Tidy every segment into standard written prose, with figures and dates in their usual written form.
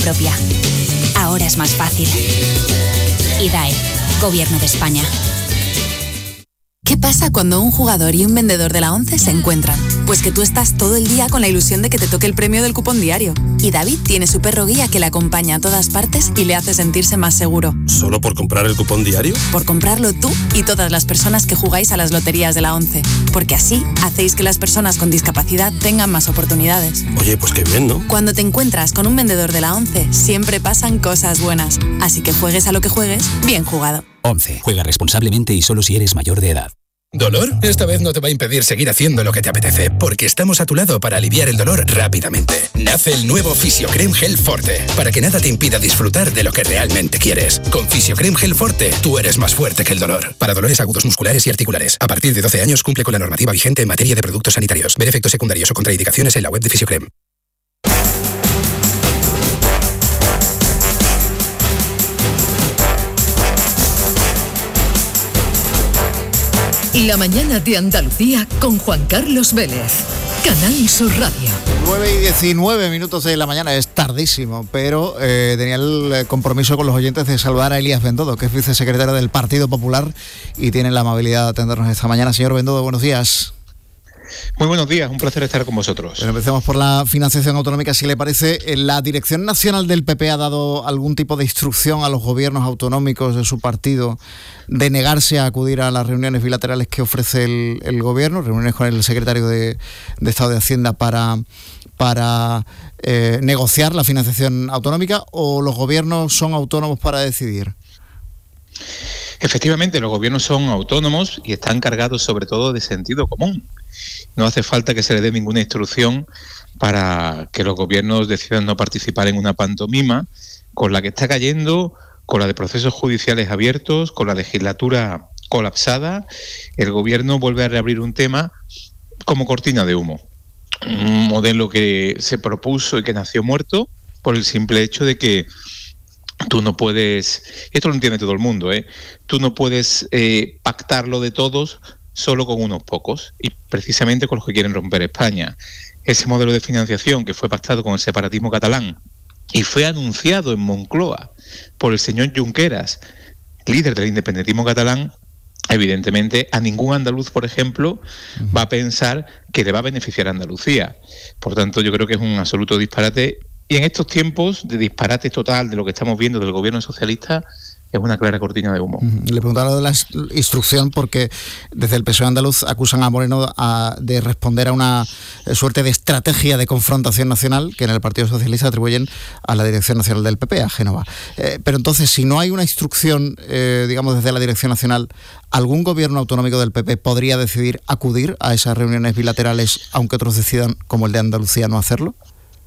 propia. Ahora es más fácil. IDAE, Gobierno de España. ¿Qué pasa cuando un jugador y un vendedor de la ONCE se encuentran? Pues que tú estás todo el día con la ilusión de que te toque el premio del cupón diario. Y David tiene su perro guía que le acompaña a todas partes y le hace sentirse más seguro. ¿Solo por comprar el cupón diario? Por comprarlo tú y todas las personas que jugáis a las loterías de la ONCE. Porque así hacéis que las personas con discapacidad tengan más oportunidades. Oye, pues qué bien, ¿no? Cuando te encuentras con un vendedor de la ONCE, siempre pasan cosas buenas. Así que juegues a lo que juegues, bien jugado. ONCE. Juega responsablemente y solo si eres mayor de edad. ¿Dolor? Esta vez no te va a impedir seguir haciendo lo que te apetece, porque estamos a tu lado para aliviar el dolor rápidamente. Nace el nuevo Fisiocrem Gel Forte, para que nada te impida disfrutar de lo que realmente quieres. Con Fisiocrem Gel Forte, tú eres más fuerte que el dolor. Para dolores agudos musculares y articulares. A partir de 12 años cumple con la normativa vigente en materia de productos sanitarios. Ver efectos secundarios o contraindicaciones en la web de Fisiocrem. La mañana de Andalucía con Juan Carlos Vélez. Canal Sur Radio. 9:19 de la mañana, es tardísimo, pero tenía el compromiso con los oyentes de saludar a Elías Bendodo, que es vicesecretario del Partido Popular y tiene la amabilidad de atendernos esta mañana. Señor Bendodo, buenos días. Muy buenos días, un placer estar con vosotros. Pero empecemos por la financiación autonómica, si le parece. ¿La Dirección Nacional del PP ha dado algún tipo de instrucción a los gobiernos autonómicos de su partido de negarse a acudir a las reuniones bilaterales que ofrece el gobierno, reuniones con el secretario de Estado de Hacienda para negociar la financiación autonómica, o los gobiernos son autónomos para decidir? Efectivamente, los gobiernos son autónomos y están cargados sobre todo de sentido común. No hace falta que se le dé ninguna instrucción para que los gobiernos decidan no participar en una pantomima con la que está cayendo, con la de procesos judiciales abiertos, con la legislatura colapsada. El gobierno vuelve a reabrir un tema como cortina de humo. Un modelo que se propuso y que nació muerto por el simple hecho de que tú no puedes, esto lo entiende todo el mundo, tú no puedes pactarlo de todos solo con unos pocos, y precisamente con los que quieren romper España. Ese modelo de financiación que fue pactado con el separatismo catalán y fue anunciado en Moncloa por el señor Junqueras, líder del independentismo catalán, evidentemente a ningún andaluz, por ejemplo, va a pensar que le va a beneficiar a Andalucía. Por tanto, yo creo que es un absoluto disparate, y en estos tiempos de disparate total de lo que estamos viendo del gobierno socialista, es una clara cortina de humo. Le preguntaba lo de la instrucción porque desde el PSOE andaluz acusan a Moreno de responder a una suerte de estrategia de confrontación nacional que en el Partido Socialista atribuyen a la Dirección Nacional del PP, a Génova. Pero entonces, si no hay una instrucción, digamos, desde la Dirección Nacional, ¿algún gobierno autonómico del PP podría decidir acudir a esas reuniones bilaterales, aunque otros decidan, como el de Andalucía, no hacerlo?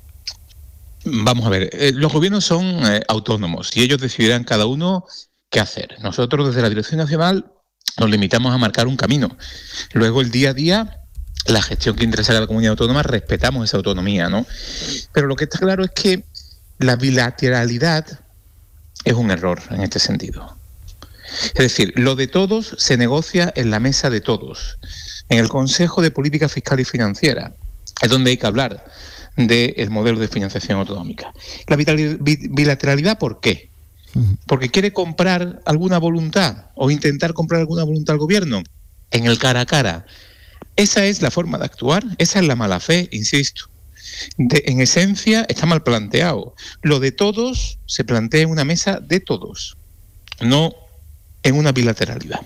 Vamos a ver, los gobiernos son autónomos y ellos decidirán cada uno qué hacer. Nosotros desde la Dirección Nacional nos limitamos a marcar un camino. Luego el día a día, la gestión que interesa a la comunidad autónoma, respetamos esa autonomía, ¿no? Pero lo que está claro es que la bilateralidad es un error en este sentido. Es decir, lo de todos se negocia en la mesa de todos, en el Consejo de Política Fiscal y Financiera, es donde hay que hablar del modelo de financiación autonómica. La bilateralidad, ¿por qué? Porque quiere comprar alguna voluntad o intentar comprar alguna voluntad al gobierno en el cara a cara. Esa es la forma de actuar, esa es la mala fe, insisto. En esencia está mal planteado. Lo de todos se plantea en una mesa de todos, no en una bilateralidad.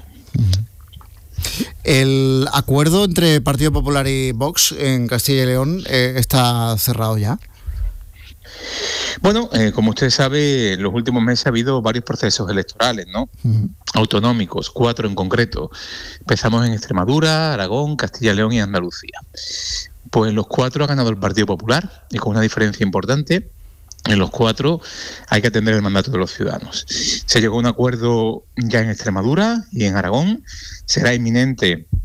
¿El acuerdo entre Partido Popular y Vox en Castilla y León está cerrado ya? Bueno, como usted sabe, en los últimos meses ha habido varios procesos electorales, ¿no? Autonómicos, 4 en concreto. Empezamos en Extremadura, Aragón, Castilla y León y Andalucía. Pues en los 4 ha ganado el Partido Popular, y con una diferencia importante. En los 4 hay que atender el mandato de los ciudadanos. Se llegó a un acuerdo ya en Extremadura y en Aragón. Será inminente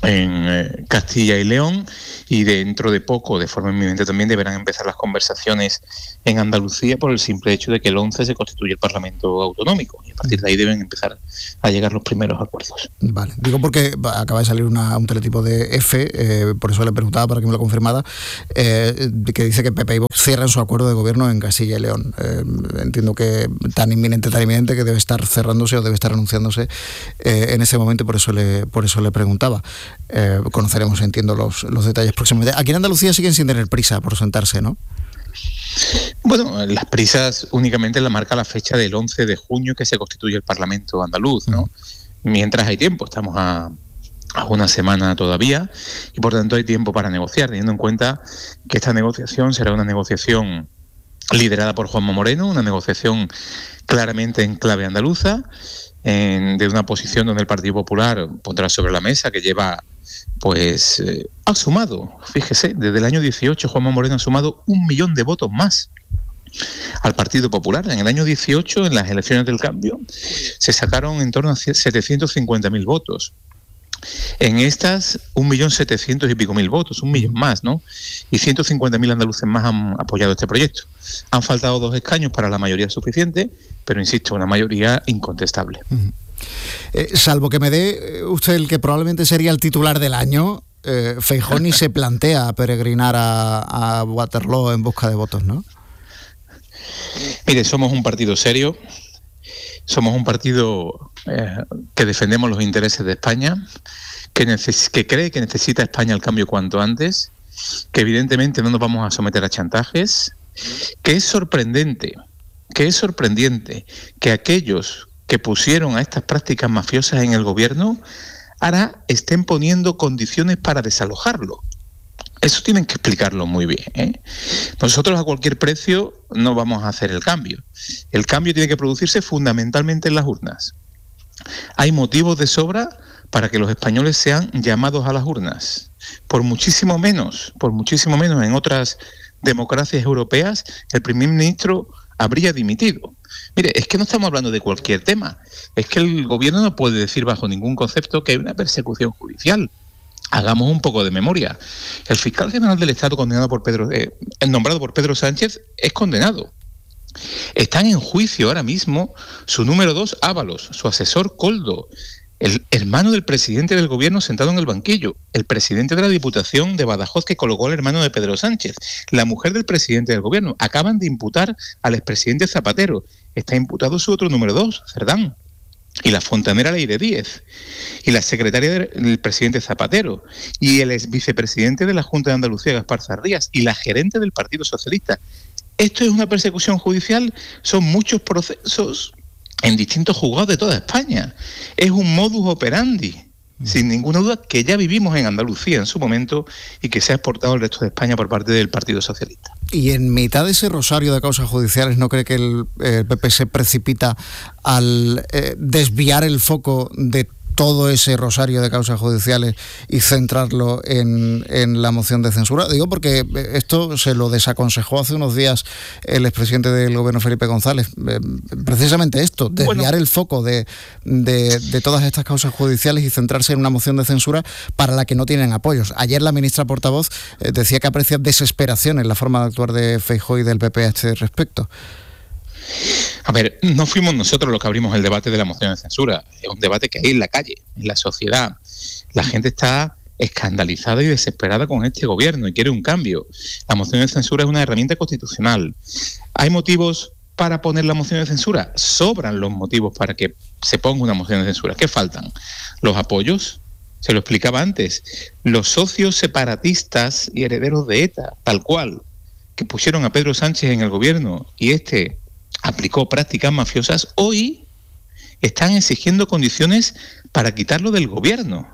en Castilla y León, y dentro de poco, de forma inminente también, deberán empezar las conversaciones en Andalucía por el simple hecho de que el 11 se constituye el Parlamento autonómico, y a partir de ahí deben empezar a llegar los primeros acuerdos. Vale, digo porque acaba de salir un teletipo de EFE, por eso le preguntaba para que me lo confirmara, que dice que PP y Vox cierran su acuerdo de gobierno en Castilla y León. Entiendo que tan inminente que debe estar cerrándose o debe estar anunciándose en ese momento, y por eso le preguntaba. Conoceremos, entiendo, los detalles próximamente. Aquí en Andalucía siguen sin tener prisa por sentarse, ¿no? Bueno, las prisas únicamente la marca la fecha del 11 de junio que se constituye el Parlamento andaluz, ¿no? Mientras hay tiempo, estamos a una semana todavía, y por tanto hay tiempo para negociar, teniendo en cuenta que esta negociación será una negociación liderada por Juanma Moreno, una negociación claramente en clave andaluza, de una posición donde el Partido Popular pondrá sobre la mesa que lleva, ha sumado, fíjese, desde el año 18 Juanma Moreno ha sumado 1 millón de votos más al Partido Popular. En el año 18, en las elecciones del cambio, se sacaron en torno a 750.000 votos. En estas, 1.700.000 y pico votos, 1 millón más, ¿no? Y 150.000 andaluces más han apoyado este proyecto. Han faltado 2 escaños para la mayoría suficiente, pero insisto, una mayoría incontestable. Salvo que me dé usted el que probablemente sería el titular del año, Feijóo ni se plantea peregrinar a Waterloo en busca de votos, ¿no? Mire, somos un partido serio, somos un partido que defendemos los intereses de España, que cree que necesita España el cambio cuanto antes, que evidentemente no nos vamos a someter a chantajes, que es sorprendente que aquellos que pusieron a estas prácticas mafiosas en el gobierno ahora estén poniendo condiciones para desalojarlo. Eso tienen que explicarlo muy bien, ¿eh? Nosotros a cualquier precio no vamos a hacer el cambio. El cambio tiene que producirse fundamentalmente en las urnas. Hay motivos de sobra para que los españoles sean llamados a las urnas. Por muchísimo menos en otras democracias europeas, el primer ministro habría dimitido. Mire, es que no estamos hablando de cualquier tema. Es que el gobierno no puede decir bajo ningún concepto que hay una persecución judicial. Hagamos un poco de memoria. El fiscal general del Estado nombrado por Pedro Sánchez es condenado. Están en juicio ahora mismo su número 2, Ábalos, su asesor Coldo, el hermano del presidente del gobierno sentado en el banquillo, el presidente de la Diputación de Badajoz que colocó al hermano de Pedro Sánchez, la mujer del presidente del gobierno. Acaban de imputar al expresidente Zapatero. Está imputado su otro número 2, Cerdán, y la fontanera Leire Díez, y la secretaria del presidente Zapatero, y el ex vicepresidente de la Junta de Andalucía, Gaspar Zarrías, y la gerente del Partido Socialista. Esto es una persecución judicial, son muchos procesos en distintos juzgados de toda España. Es un modus operandi, sin ninguna duda, que ya vivimos en Andalucía en su momento y que se ha exportado al resto de España por parte del Partido Socialista. Y en mitad de ese rosario de causas judiciales, ¿no cree que el PP se precipita al desviar el foco de todo ese rosario de causas judiciales y centrarlo en la moción de censura? Digo porque esto se lo desaconsejó hace unos días el expresidente del gobierno, Felipe González. Precisamente esto, desviar el foco de todas estas causas judiciales y centrarse en una moción de censura para la que no tienen apoyos. Ayer la ministra portavoz decía que aprecia desesperación en la forma de actuar de Feijóo y del PP a este respecto. A ver, no fuimos nosotros los que abrimos el debate de la moción de censura. Es un debate que hay en la calle, en la sociedad. La gente está escandalizada y desesperada con este gobierno y quiere un cambio. La moción de censura es una herramienta constitucional. ¿Hay motivos para poner la moción de censura? Sobran los motivos para que se ponga una moción de censura. ¿Qué faltan? Los apoyos. Se lo explicaba antes. Los socios separatistas y herederos de ETA, tal cual, que pusieron a Pedro Sánchez en el gobierno y aplicó prácticas mafiosas, hoy están exigiendo condiciones para quitarlo del gobierno.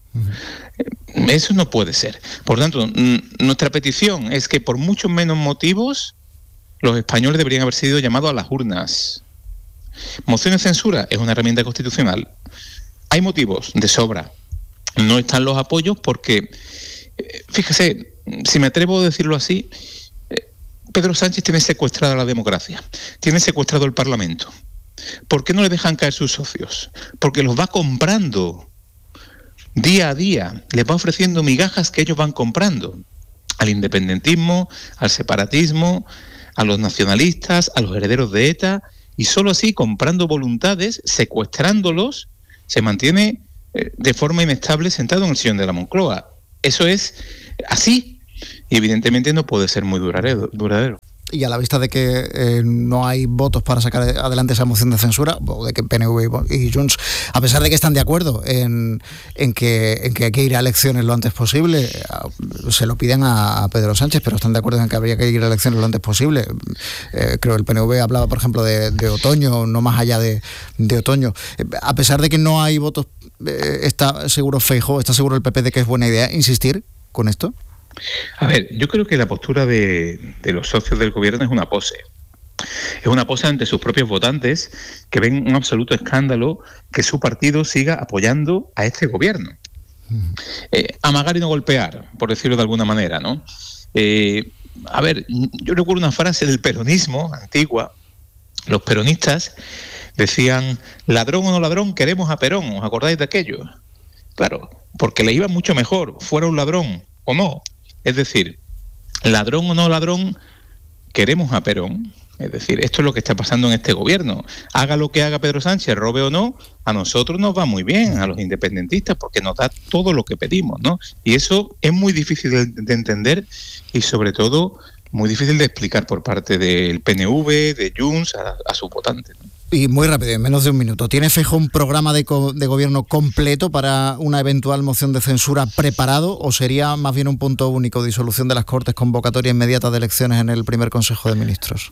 Eso no puede ser. Por tanto, nuestra petición es que por muchos menos motivos los españoles deberían haber sido llamados a las urnas. Moción de censura es una herramienta constitucional. Hay motivos de sobra. No están los apoyos porque, fíjese, si me atrevo a decirlo así, Pedro Sánchez tiene secuestrada la democracia, tiene secuestrado el Parlamento. ¿Por qué no le dejan caer sus socios? Porque los va comprando día a día les va ofreciendo migajas que ellos van comprando al independentismo, al separatismo, a los nacionalistas, a los herederos de ETA, y solo así, comprando voluntades, secuestrándolos, se mantiene de forma inestable sentado en el sillón de la Moncloa. Eso es así, y evidentemente no puede ser muy duradero. Y a la vista de que no hay votos para sacar adelante esa moción de censura, o de que PNV y Junts, a pesar de que están de acuerdo en que hay que ir a elecciones lo antes posible, se lo piden a Pedro Sánchez, pero están de acuerdo en que habría que ir a elecciones lo antes posible. Creo que el PNV hablaba, por ejemplo, de otoño, no más allá de otoño. A pesar de que no hay votos, ¿está seguro Feijóo, está seguro el PP de que es buena idea insistir con esto? A ver, yo creo que la postura de los socios del gobierno es una pose. Es una pose ante sus propios votantes, que ven un absoluto escándalo que su partido siga apoyando a este gobierno. Amagar y no golpear, por decirlo de alguna manera, ¿no? A ver, yo recuerdo una frase del peronismo antigua. Los peronistas decían: ladrón o no ladrón, queremos a Perón. ¿Os acordáis de aquello? Claro, porque le iba mucho mejor, fuera un ladrón o no. Es decir, ladrón o no ladrón, queremos a Perón. Es decir, esto es lo que está pasando en este gobierno. Haga lo que haga Pedro Sánchez, robe o no, a nosotros nos va muy bien, a los independentistas, porque nos da todo lo que pedimos, ¿no? Y eso es muy difícil de entender y, sobre todo, muy difícil de explicar por parte del PNV, de Junts, a sus votantes, ¿no? Y muy rápido, en menos de un minuto, ¿tiene Feijóo un programa de gobierno completo para una eventual moción de censura preparado, o sería más bien un punto único, disolución de las Cortes, convocatoria inmediata de elecciones en el primer Consejo de Ministros?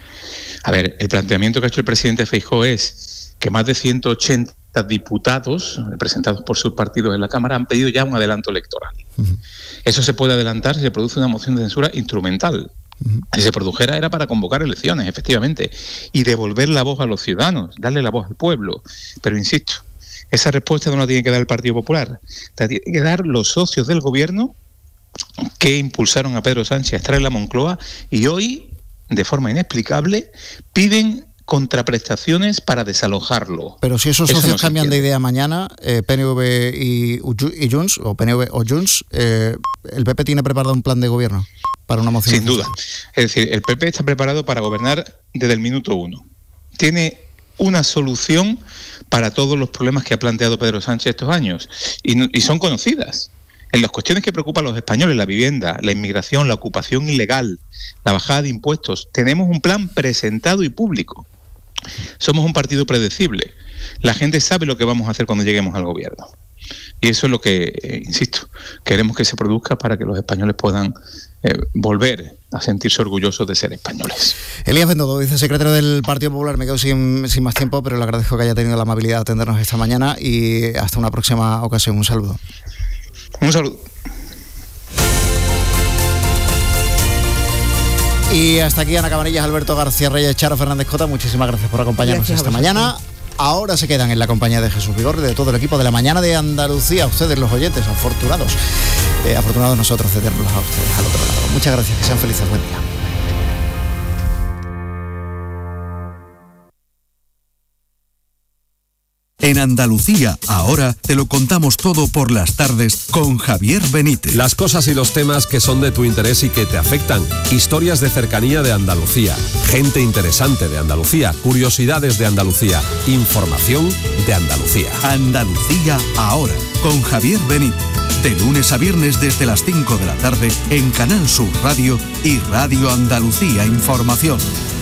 A ver, el planteamiento que ha hecho el presidente Feijóo es que más de 180 diputados, representados por sus partidos en la Cámara, han pedido ya un adelanto electoral. Eso se puede adelantar si se produce una moción de censura instrumental. Si se produjera era para convocar elecciones, efectivamente, y devolver la voz a los ciudadanos, darle la voz al pueblo. Pero insisto, esa respuesta no la tiene que dar el Partido Popular, la tiene que dar los socios del gobierno que impulsaron a Pedro Sánchez a estar en la Moncloa y hoy, de forma inexplicable, piden contraprestaciones para desalojarlo. Pero si esos socios cambian de idea mañana, PNV y Junts, o PNV o Junts, ¿el PP tiene preparado un plan de gobierno para una moción? Sin duda. Es decir, el PP está preparado para gobernar desde el minuto uno. Tiene una solución para todos los problemas que ha planteado Pedro Sánchez estos años, y son conocidas. En las cuestiones que preocupan a los españoles, la vivienda, la inmigración, la ocupación ilegal, la bajada de impuestos, tenemos un plan presentado y público. Somos un partido predecible. La gente sabe lo que vamos a hacer cuando lleguemos al gobierno. Y eso es lo que, insisto, queremos que se produzca para que los españoles puedan volver a sentirse orgullosos de ser españoles. Elías Bendodo, vicesecretario del Partido Popular. Me quedo sin más tiempo, pero le agradezco que haya tenido la amabilidad de atendernos esta mañana y hasta una próxima ocasión. Un saludo. Un saludo. Y hasta aquí Ana Cabanillas, Alberto García Reyes, Charo Fernández Cota. Muchísimas gracias por acompañarnos esta mañana. Ahora se quedan en la compañía de Jesús Vigorra y de todo el equipo de La Mañana de Andalucía. Ustedes, los oyentes, afortunados. Afortunados nosotros de tenerlos a ustedes al otro lado. Muchas gracias, que sean felices. Buen día. En Andalucía, ahora te lo contamos todo por las tardes con Javier Benítez. Las cosas y los temas que son de tu interés y que te afectan. Historias de cercanía de Andalucía. Gente interesante de Andalucía. Curiosidades de Andalucía. Información de Andalucía. Andalucía, ahora, con Javier Benítez. De lunes a viernes desde las 5 de la tarde en Canal Sur Radio y Radio Andalucía Información.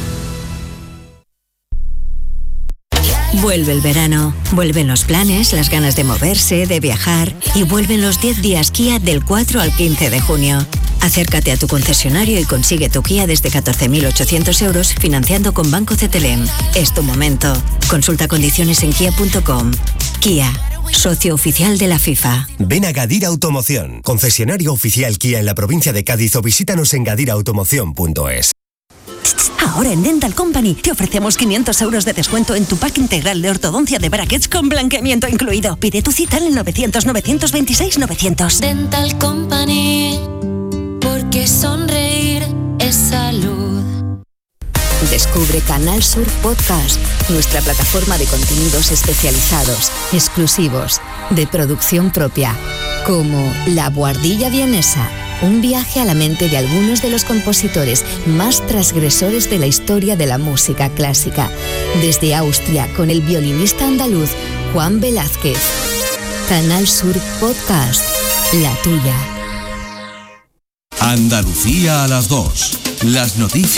Vuelve el verano, vuelven los planes, las ganas de moverse, de viajar y vuelven los 10 días Kia del 4 al 15 de junio. Acércate a tu concesionario y consigue tu Kia desde 14.800 euros financiando con Banco CTLM. Es tu momento. Consulta condiciones en kia.com. Kia, socio oficial de la FIFA. Ven a Gadir Automoción, concesionario oficial Kia en la provincia de Cádiz, o visítanos en gadirautomoción.es. Ahora en Dental Company te ofrecemos 500 euros de descuento en tu pack integral de ortodoncia de brackets con blanqueamiento incluido. Pide tu cita en el 900-926-900. Dental Company, porque sonreír es salud. Descubre Canal Sur Podcast, nuestra plataforma de contenidos especializados, exclusivos, de producción propia, como La Buhardilla Vienesa, un viaje a la mente de algunos de los compositores más transgresores de la historia de la música clásica, desde Austria con el violinista andaluz Juan Velázquez. Canal Sur Podcast, la tuya. Andalucía a las 2. Las noticias.